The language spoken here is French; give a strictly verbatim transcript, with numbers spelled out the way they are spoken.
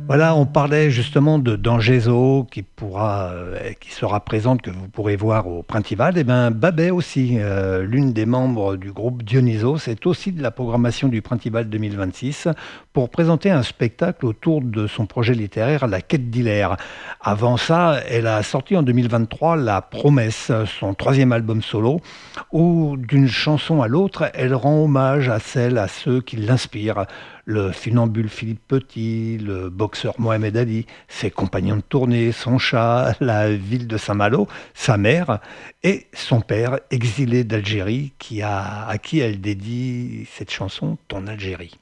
Voilà, on parlait justement de d'Angeso qui pourra, heu, qui sera présente, que vous pourrez voir au Printival et ben, Babet aussi, heu, l'une des membres du groupe Dionysos est aussi de la programmation du Printival deux mille vingt-six pour présenter un spectacle autour de son projet littéraire La Quête d'Hilaire. Avant ça, elle a sorti en deux mille vingt-trois La Promesse, son troisième album solo où d'une chanson à l'autre, elle rend hommage à celles, à ceux qui l'inspirent. Le funambule Philippe Petit, le boxeur Mohamed Ali, ses compagnons de tournée, son chat, la ville de Saint-Malo, sa mère et son père exilé d'Algérie qui a à qui elle dédie cette chanson «Ton Algérie».